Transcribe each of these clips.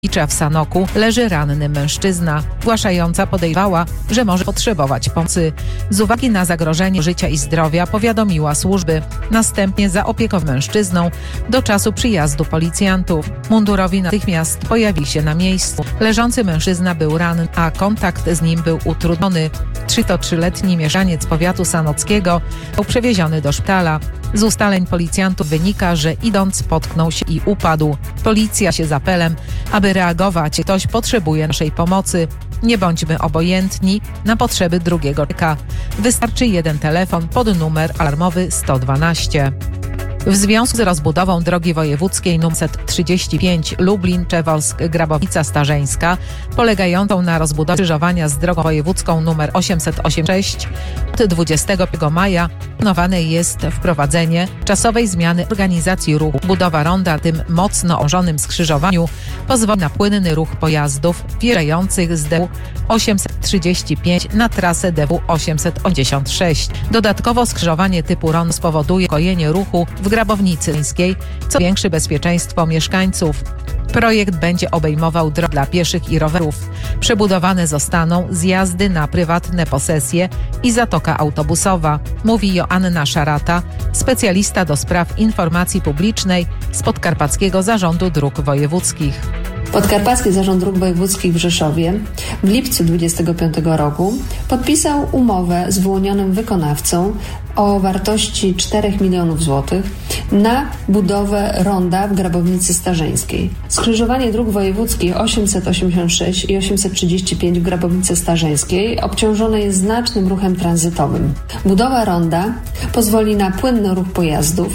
W Sanoku leży ranny mężczyzna. Zgłaszająca podejrzewała, że może potrzebować pomocy. Z uwagi na zagrożenie życia i zdrowia powiadomiła służby. Następnie zaopiekował mężczyzną do czasu przyjazdu policjantów. Mundurowi natychmiast pojawili się na miejscu. Leżący mężczyzna był ranny, a kontakt z nim był utrudniony. 33-letni mieszkaniec powiatu sanockiego był przewieziony do szpitala. Z ustaleń policjantów wynika, że idąc potknął się i upadł. Policja się z apelem, aby reagować. Ktoś potrzebuje naszej pomocy. Nie bądźmy obojętni na potrzeby drugiego człowieka. Wystarczy jeden telefon pod numer alarmowy 112. W związku z rozbudową drogi wojewódzkiej nr 35 Lublin-Przewolsk-Grabowica Starzeńska, polegającą na rozbudowie skrzyżowania z drogą wojewódzką nr 886, od 25 maja planowane jest wprowadzenie czasowej zmiany organizacji ruchu. Budowa ronda tym mocno ołożonym skrzyżowaniu pozwoli na płynny ruch pojazdów wjeżdżających z DW 835 na trasę DW 886. Dodatkowo skrzyżowanie typu ronda spowoduje ukojenie ruchu w Grabownicy Miejskiej, co zwiększy bezpieczeństwo mieszkańców. Projekt będzie obejmował drogi dla pieszych i rowerów. Przebudowane zostaną zjazdy na prywatne posesje i zatoka autobusowa, mówi Joanna Szarata, specjalista do spraw informacji publicznej z Podkarpackiego Zarządu Dróg Wojewódzkich. Podkarpacki Zarząd Dróg Wojewódzkich w Rzeszowie w lipcu 2025 roku podpisał umowę z wyłonionym wykonawcą o wartości 4 milionów złotych na budowę ronda w Grabownicy Starzeńskiej. Skrzyżowanie dróg wojewódzkich 886 i 835 w Grabownicy Starzeńskiej obciążone jest znacznym ruchem tranzytowym. Budowa ronda pozwoli na płynny ruch pojazdów,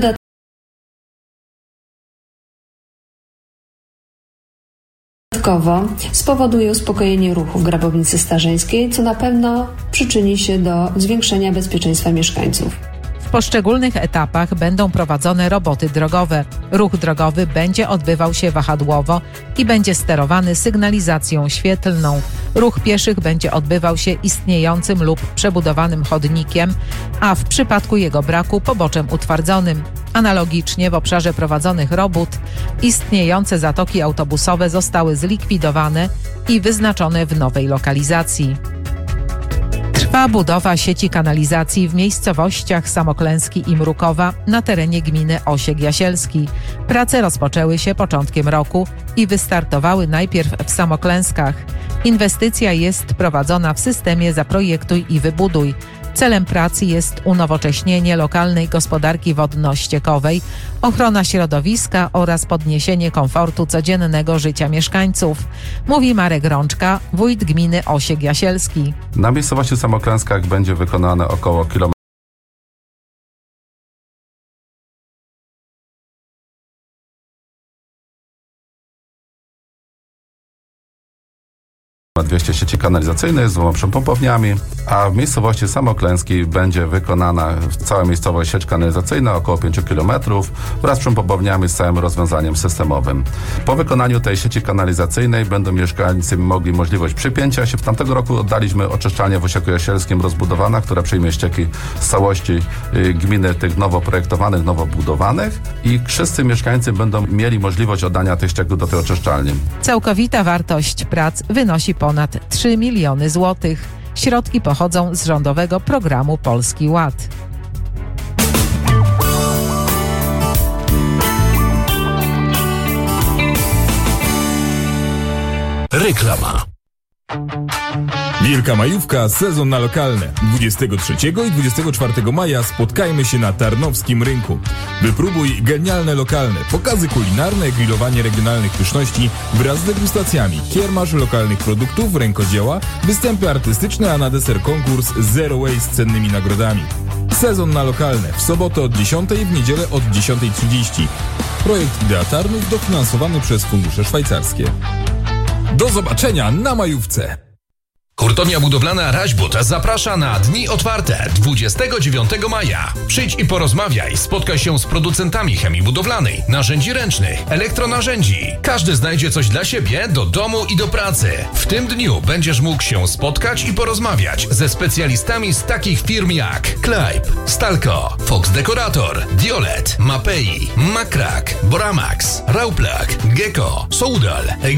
dodatkowo spowoduje uspokojenie ruchu w Grabownicy Starzeńskiej, co na pewno przyczyni się do zwiększenia bezpieczeństwa mieszkańców. W poszczególnych etapach będą prowadzone roboty drogowe. Ruch drogowy będzie odbywał się wahadłowo i będzie sterowany sygnalizacją świetlną. Ruch pieszych będzie odbywał się istniejącym lub przebudowanym chodnikiem, a w przypadku jego braku poboczem utwardzonym. Analogicznie w obszarze prowadzonych robót istniejące zatoki autobusowe zostały zlikwidowane i wyznaczone w nowej lokalizacji. Trwa budowa sieci kanalizacji w miejscowościach Samoklęski i Mrukowa na terenie gminy Osiek Jasielski. Prace rozpoczęły się początkiem roku i wystartowały najpierw w Samoklęskach. Inwestycja jest prowadzona w systemie Zaprojektuj i Wybuduj. Celem pracy jest unowocześnienie lokalnej gospodarki wodno-ściekowej, ochrona środowiska oraz podniesienie komfortu codziennego życia mieszkańców, mówi Marek Rączka, wójt gminy Osiek Jasielski. Na miejscowości Samoklęskach będzie wykonane około kilometra 200 sieci kanalizacyjnych z 2 przepompowniami, a w miejscowości Samoklęskiej będzie wykonana cała miejscowość sieć kanalizacyjna około 5 km wraz z przepompowniami z całym rozwiązaniem systemowym. Po wykonaniu tej sieci kanalizacyjnej będą mieszkańcy mogli możliwość przypięcia się. W tamtego roku oddaliśmy oczyszczalnię w Osieku Jasielskim rozbudowana, która przyjmie ścieki z całości gminy tych nowo projektowanych, nowo budowanych i wszyscy mieszkańcy będą mieli możliwość oddania tych ścieków do tej oczyszczalni. Całkowita wartość prac wynosi ponad 3 miliony złotych. Środki pochodzą z rządowego programu Polski Ład. Reklama. Wielka majówka, sezon na lokalne. 23 i 24 maja spotkajmy się na Tarnowskim Rynku. Wypróbuj genialne lokalne, pokazy kulinarne, grillowanie regionalnych pyszności wraz z degustacjami, kiermasz lokalnych produktów, rękodzieła, występy artystyczne, a na deser konkurs Zero Waste z cennymi nagrodami. Sezon na lokalne w sobotę od 10, w niedzielę od 10:30. Projekt Idea Tarnów dofinansowany przez fundusze szwajcarskie. Do zobaczenia na majówce! Hurtownia budowlana Raźbut zaprasza na dni otwarte 29 maja. Przyjdź i porozmawiaj, spotkaj się z producentami chemii budowlanej, narzędzi ręcznych, elektronarzędzi. Każdy znajdzie coś dla siebie, do domu i do pracy. W tym dniu będziesz mógł się spotkać i porozmawiać ze specjalistami z takich firm jak Klejp, Stalco, Fox Dekorator, Diolet, Mapei, Makrak, Boramax, Rauplak, Gecko, Soudal,